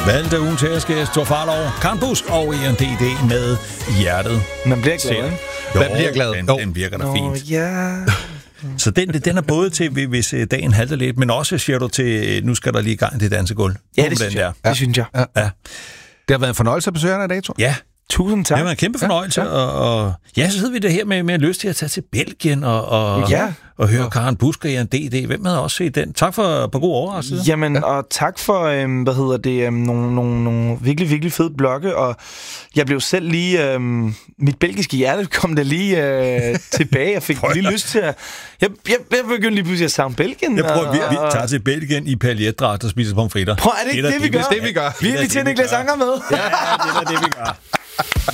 Valgte ugen til æske, Thor Farlov, Karen Busk og ENDD med Hjertet. Man bliver glad, ikke? Man bliver glad. Den virker da fint. Ja. Så den er både til, hvis dagen halter lidt, men også, siger du, til, nu skal der lige i gang det dansegulv. Ja, det synes jeg. Det synes jeg. Ja. Det har været en fornøjelse at besøge dig i dag, Thor. Ja. Tusind tak. Det var en kæmpe fornøjelse, og så sidder vi der her med lyst til at tage til Belgien og høre Karen Busk og ENDD. Hvem havde også set den? Tak for god overraskelse. Jamen, og tak for, nogle virkelig, virkelig fede blogge, og jeg blev selv lige, mit belgiske hjerte kom der lige tilbage. Jeg fik lige lyst til at, jeg begyndte lige pludselig at savne Belgien. Vi tager til Belgien i paljetdragt og spiser pomfritter. Prøv, er det ikke det, vi gør? Det, vi gør. Vi er til Niklas Anker med. Ja, det er det, vi gør.